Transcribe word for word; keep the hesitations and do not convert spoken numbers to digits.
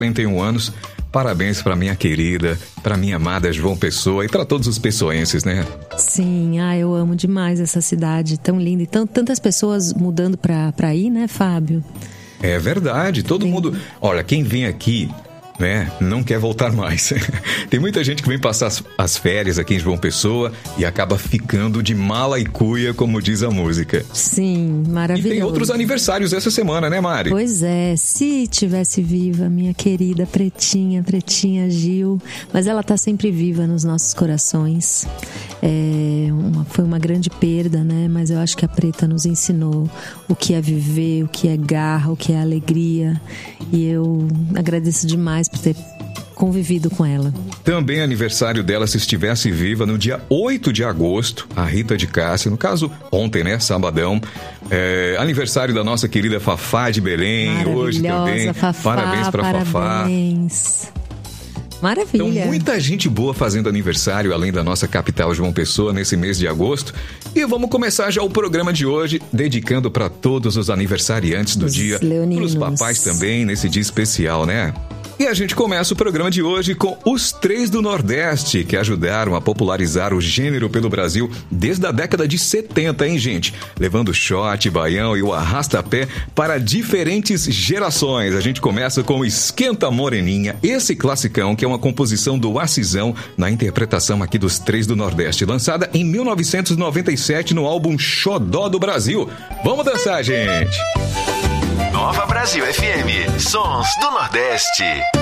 cinquenta e um anos. Parabéns para minha querida, para minha amada João Pessoa e para todos os pessoenses, né? Sim, ah, eu amo demais essa cidade tão linda e tão, tantas pessoas mudando para para ir, né, Fábio? É verdade, todo Sim. mundo... Olha, quem vem aqui, né, não quer voltar mais. Tem muita gente que vem passar as, as férias aqui em João Pessoa e acaba ficando de mala e cuia, como diz a música. Sim, maravilhoso. E tem outros aniversários essa semana, né, Mari? Pois é, se tivesse viva minha querida Pretinha, Pretinha Gil, mas ela tá sempre viva nos nossos corações. É uma, foi uma grande perda, né? Mas eu acho que a Preta nos ensinou o que é viver, o que é garra, o que é alegria. E eu agradeço demais por ter convivido com ela. Também é aniversário dela, se estivesse viva, no dia oito de agosto, a Rita de Cássia, no caso, ontem, né, sabadão. É, aniversário da nossa querida Fafá de Belém, hoje também. Fafá, parabéns pra parabéns. Fafá. Maravilha. Então, muita gente boa fazendo aniversário, além da nossa capital João Pessoa, nesse mês de agosto. E vamos começar já o programa de hoje, dedicando para todos os aniversariantes do os dia. Leoninos. Para os papais também, nesse dia especial, né? E a gente começa o programa de hoje com os Três do Nordeste, que ajudaram a popularizar o gênero pelo Brasil desde a década de setenta, hein, gente? Levando o shot, baião e o arrasta-pé para diferentes gerações. A gente começa com Esquenta Moreninha, esse classicão que é uma composição do Assisão, na interpretação aqui dos Três do Nordeste, lançada em mil novecentos e noventa e sete no álbum Xodó do Brasil. Vamos dançar, gente! Nova Brasil F M, Sons do Nordeste.